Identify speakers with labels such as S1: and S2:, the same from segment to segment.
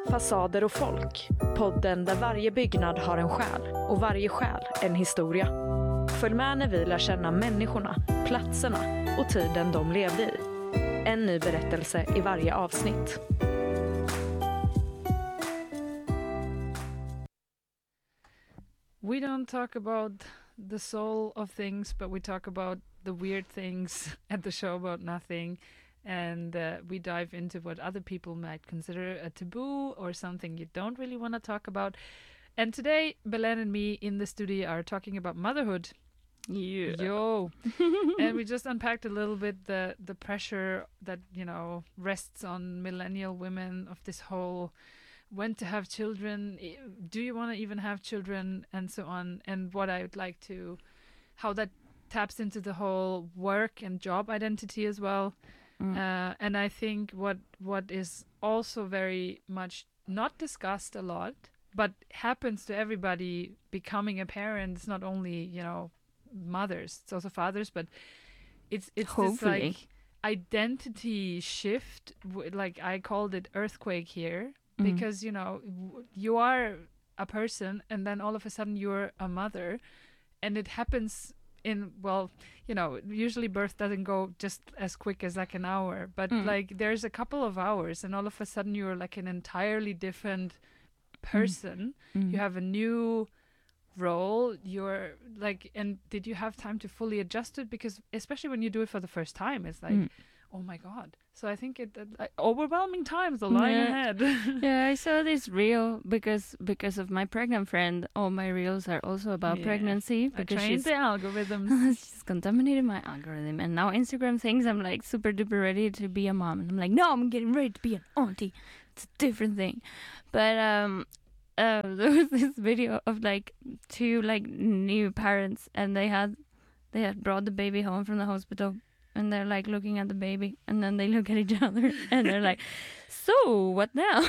S1: Fasader och folk. Podden där varje byggnad har en själ och varje själ en historia. Följ med när vi lär känna människorna, platserna och tiden de levde i. En ny berättelse i varje avsnitt.
S2: We don't talk about the soul of things, but we talk about the weird things at the show about nothing. And we dive into what other people might consider a taboo or something you don't really want to talk about. And today, Belen and me in the studio are talking about motherhood.
S3: Yeah.
S2: Yo. And we just unpacked a little bit the pressure that, you know, rests on millennial women of this whole when to have children, do you want to even have children, and so on. And what I would like to, how that taps into the whole work and job identity as well. And I think what is also very much not discussed a lot, but happens to everybody becoming a parent. It's not only, you know, mothers, it's also fathers, but it's this like identity shift. Like I called it earthquake here, because, you know, you are a person and then all of a sudden you're a mother, and it happens in, well, you know, usually birth doesn't go just as quick as like an hour, but like there's a couple of hours and all of a sudden you're like an entirely different person. You have a new role. You're like, and did you have time to fully adjust it? Because especially when you do it for the first time, it's like, oh my God. So I think it overwhelming times are lying ahead.
S3: Yeah, I saw this reel because of my pregnant friend. All my reels are also about pregnancy because
S2: I trained the algorithms.
S3: She's contaminated my algorithm, and now Instagram thinks I'm like super duper ready to be a mom, and I'm like, no, I'm getting ready to be an auntie. It's a different thing. But there was this video of like two like new parents, and they had brought the baby home from the hospital. And they're like looking at the baby, and then they look at each other, and they're like, "So what now?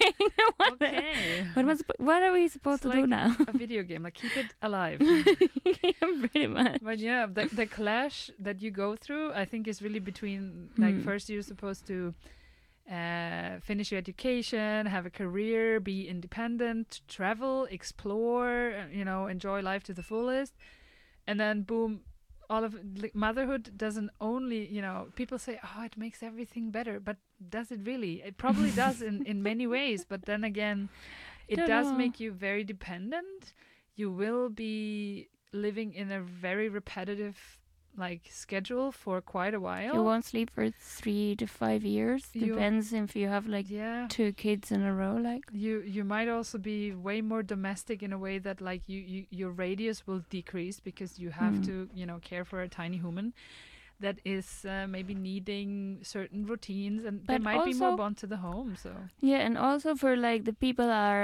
S3: What are we supposed to do now?"
S2: A video game, like keep it alive.
S3: Yeah, pretty much.
S2: But yeah, the clash that you go through, I think, is really between like first you're supposed to finish your education, have a career, be independent, travel, explore, you know, enjoy life to the fullest, and then boom. All of like, motherhood doesn't only, you know, people say, oh, it makes everything better, but does it really? It probably does in many ways, but then again, it does make you very dependent. You will be living in a very repetitive like schedule for quite a while.
S3: You won't sleep for 3 to 5 years. Depends if you have like 2 kids in a row. Like
S2: you might also be way more domestic in a way that like your radius will decrease because you have to, you know, care for a tiny human that is maybe needing certain routines, and they might be more bond to the home. So
S3: yeah, and also for like the people are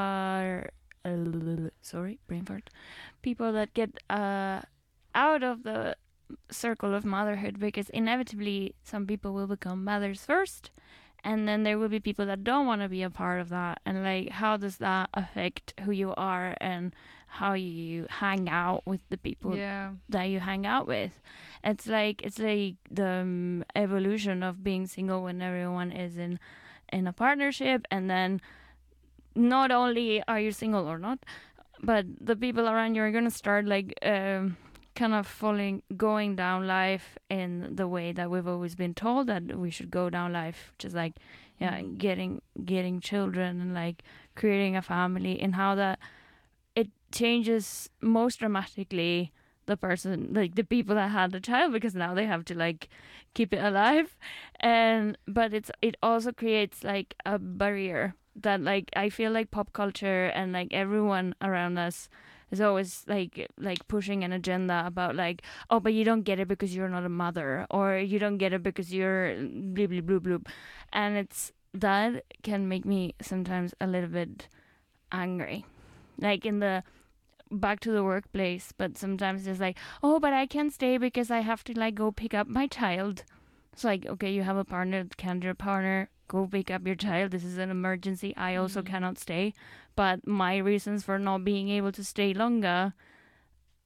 S3: sorry, brain fart. People that get out of the circle of motherhood, because inevitably some people will become mothers first, and then there will be people that don't want to be a part of that, and like how does that affect who you are and how you hang out with the people that you hang out with. It's like the evolution of being single when everyone is in a partnership, and then not only are you single or not, but the people around you are going to start like kind of going down life in the way that we've always been told that we should go down life, which is like getting children and like creating a family, and how that it changes most dramatically the person, like the people that had the child, because now they have to like keep it alive, but it also creates like a barrier that like I feel like pop culture and like everyone around us is always like pushing an agenda about like, oh, but you don't get it because you're not a mother, or you don't get it because you're bleep bleep bloop bloop, and it's that can make me sometimes a little bit angry, like in the back to the workplace. But sometimes it's like, oh, but I can't stay because I have to like go pick up my child. It's like, okay, you have a partner, can your partner go pick up your child? This is an emergency. I also cannot stay, but my reasons for not being able to stay longer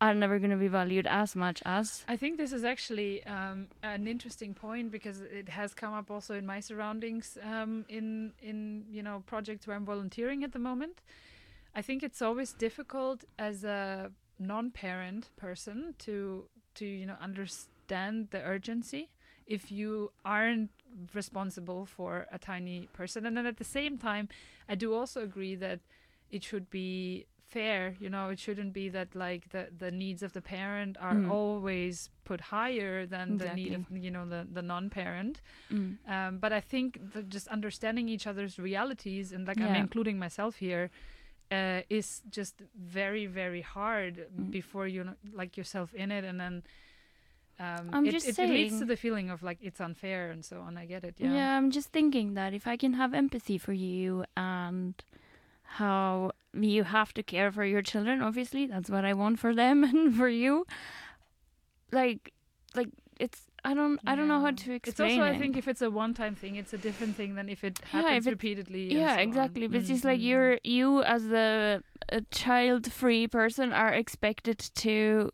S3: are never going to be valued as much as.
S2: I think this is actually an interesting point, because it has come up also in my surroundings, in projects where I'm volunteering at the moment. I think it's always difficult as a non-parent person to understand the urgency if you aren't responsible for a tiny person. And then at the same time, I do also agree that it should be fair. It shouldn't be that like the needs of the parent are always put higher than the need of the non-parent. But I think that just understanding each other's realities, and I'm including myself here, is just very, very hard before you like yourself in it, and then it leads to the feeling of like it's unfair and so on. I get it.
S3: Yeah, I'm just thinking that if I can have empathy for you and how you have to care for your children, obviously that's what I want for them and for you. Like it's I don't know how to explain it.
S2: It's also, I think, if it's a one-time thing, it's a different thing than if it happens repeatedly.
S3: Yeah, exactly. But it's just like you as a child-free person are expected to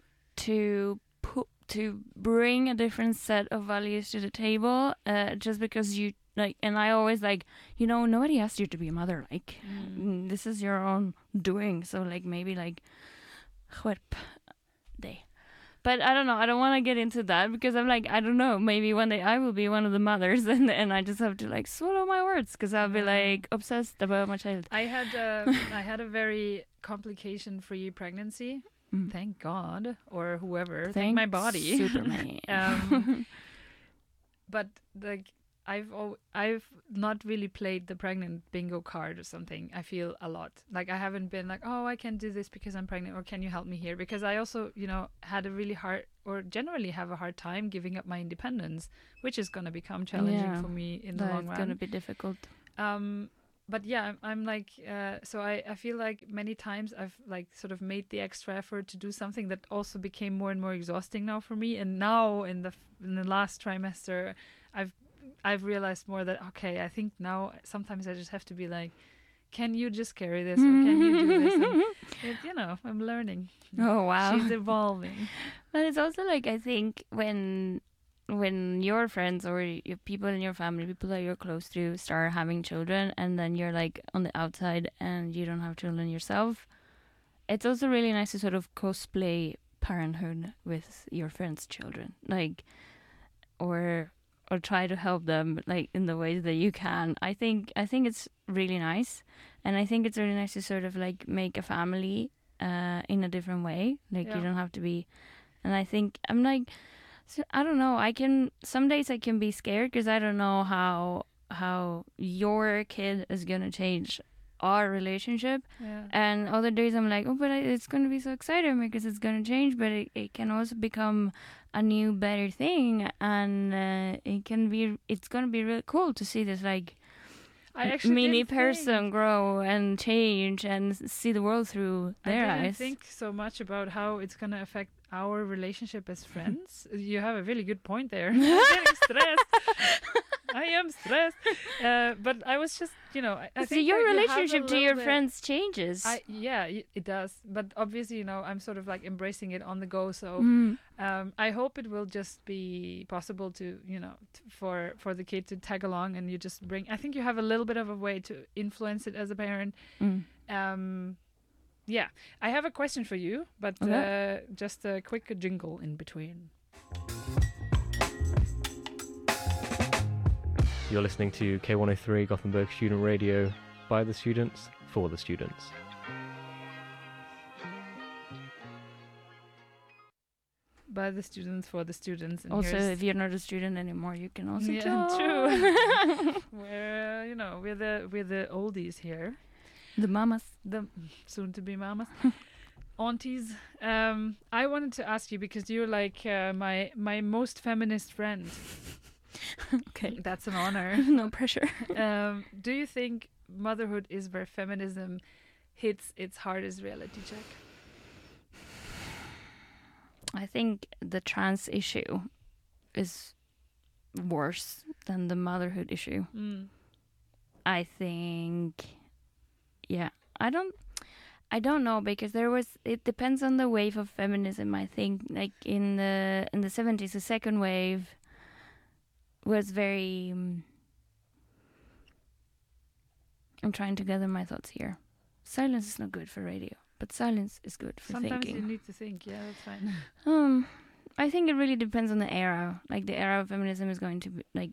S3: bring a different set of values to the table, just because you like. And I always like, nobody asked you to be a mother. Like, this is your own doing. So like maybe like, skärp dig. But I don't know. I don't want to get into that because I'm like, I don't know. Maybe one day I will be one of the mothers, and I just have to like swallow my words because I'll be like obsessed about my child.
S2: I had a very complication-free pregnancy. Thank God, or whoever. Thank my body.
S3: Superman.
S2: But like I've not really played the pregnant bingo card or something. I feel a lot like I haven't been like, oh, I can do this because I'm pregnant, or can you help me here? Because I also had a really hard, or generally have a hard time giving up my independence, which is going to become challenging for me in the long run.
S3: It's going to be difficult.
S2: But yeah, I'm like, so I feel like many times I've like sort of made the extra effort to do something that also became more and more exhausting now for me. And now in the last trimester, I've realized more that, okay, I think now sometimes I just have to be like, can you just carry this, or can you do this? And I'm learning.
S3: Oh, wow.
S2: She's evolving.
S3: But it's also like, I think when your friends or your people in your family, people that you're close to, start having children, and then you're like on the outside and you don't have children yourself, it's also really nice to sort of cosplay parenthood with your friends' children, like, or try to help them like in the ways that you can. I think it's really nice, and I think it's really nice to sort of like make a family in a different way. Like you don't have to be. And I think I'm like, so I don't know. Some days I can be scared because I don't know how your kid is gonna change our relationship.
S2: Yeah.
S3: And other days I'm like, oh, but it's gonna be so exciting because it's gonna change. But it can also become a new, better thing, and it's gonna be really cool to see this like mini person grow and change and see the world through their eyes.
S2: I didn't think so much about how it's gonna affect our relationship as friends. You have a really good point there. I'm getting stressed. I am stressed. But I was just, I think
S3: your relationship to your friends changes.
S2: It does. But obviously, I'm sort of like embracing it on the go. So I hope it will just be possible to, for the kid to tag along, and you just bring. I think you have a little bit of a way to influence it as a parent. Yeah, I have a question for you, but just a quick jingle in between.
S4: You're listening to K103 Gothenburg Student Radio, by the students, for the students.
S2: By the students, for the students. And
S3: also, if you're not a student anymore, you can also join.
S2: True. We're, we're the oldies here.
S3: The mamas.
S2: The soon-to-be mamas. Aunties. I wanted to ask you, because you're like my most feminist friend.
S3: Okay.
S2: That's an honor.
S3: No pressure.
S2: Do you think motherhood is where feminism hits its hardest reality check?
S3: I think the trans issue is worse than the motherhood issue. I think, I I don't know, because it depends on the wave of feminism. I think like in the 70s, the second wave was very I'm trying to gather my thoughts here. Silence is not good for radio, but silence is good for
S2: Sometimes
S3: thinking.
S2: you need to think. Yeah, that's fine.
S3: I think it really depends on the era. Like the era of feminism is going to be, like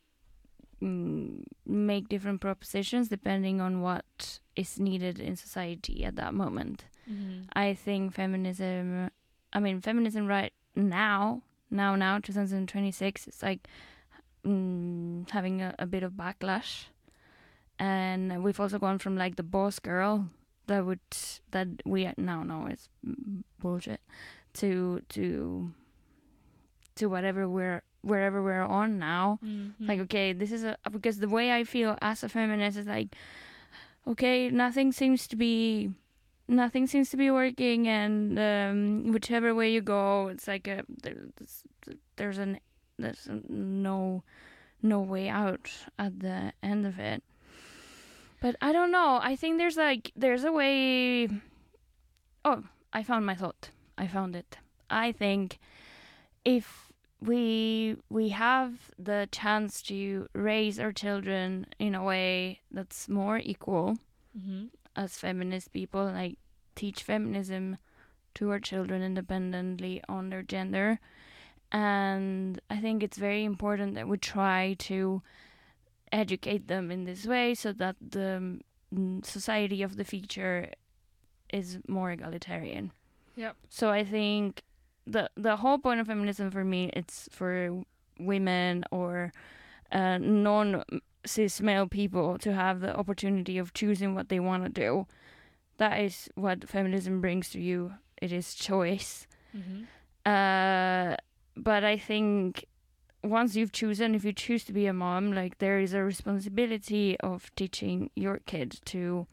S3: make different propositions depending on what is needed in society at that moment.
S2: Mm-hmm.
S3: I think feminism right now, 2026, it's like having a bit of backlash. And we've also gone from like the boss girl that we now know is bullshit to wherever we're on now.
S2: Mm-hmm.
S3: Like, okay, this is because the way I feel as a feminist is like, okay, nothing seems to be working, and whichever way you go, it's like there's no way out at the end of it. But I don't know. I think there's a way. Oh, I found my thought. I found it. I think if we have the chance to raise our children in a way that's more equal,
S2: Mm-hmm.
S3: as feminist people, like teach feminism to our children independently on their gender. And I think it's very important that we try to educate them in this way so that the society of the future is more egalitarian.
S2: Yep.
S3: So I think the whole point of feminism for me, it's for women or non-cis male people to have the opportunity of choosing what they want to do. That is what feminism brings to you. It is choice.
S2: Mm-hmm.
S3: But I think once you've chosen, if you choose to be a mom, like there is a responsibility of teaching your kid to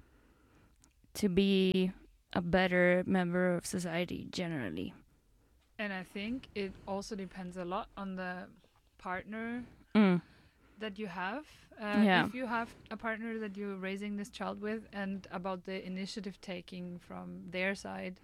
S3: be a better member of society generally.
S2: And I think it also depends a lot on the partner that you have.
S3: Yeah.
S2: If you have a partner that you're raising this child with, and about the initiative taking from their side,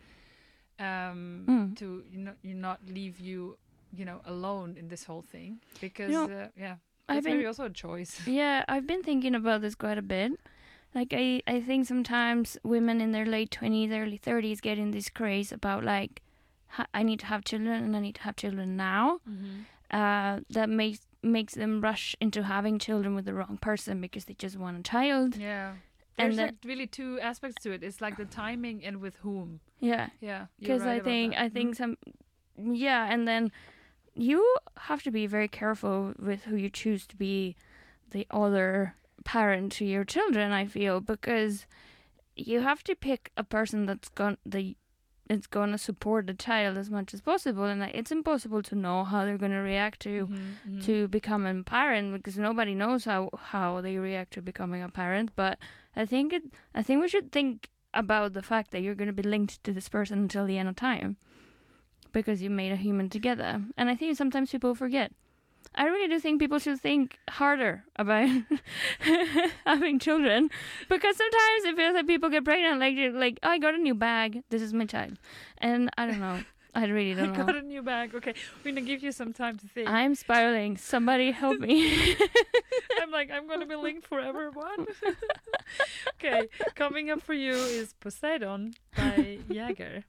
S2: to not leave you alone in this whole thing, because that's maybe also a choice.
S3: Yeah, I've been thinking about this quite a bit. Like I think sometimes women in their late 20s, early 30s get in this craze about like, I need to have children and I need to have children now.
S2: Mm-hmm.
S3: That makes them rush into having children with the wrong person because they just want a child.
S2: Yeah.
S3: And
S2: There's like really two aspects to it. It's like the timing and with whom.
S3: Yeah.
S2: Yeah.
S3: Because I think some, yeah, and then you have to be very careful with who you choose to be the other parent to your children, I feel, because you have to pick a person that's gonna support the child as much as possible, and it's impossible to know how they're gonna react to becoming a parent, because nobody knows how they react to becoming a parent. But I think we should think about the fact that you're gonna be linked to this person until the end of time, because you made a human together. And I think sometimes people forget. I really do think people should think harder about having children, because sometimes it feels like people get pregnant, like I got a new bag, this is my child, and I don't know. I really don't know.
S2: I got a new bag. Okay, we're gonna give you some time to think.
S3: I'm spiraling. Somebody help me.
S2: I'm gonna be linked forever. What? Okay, coming up for you is Poseidon by Jäger.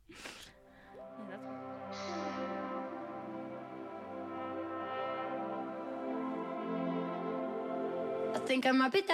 S5: I think I might be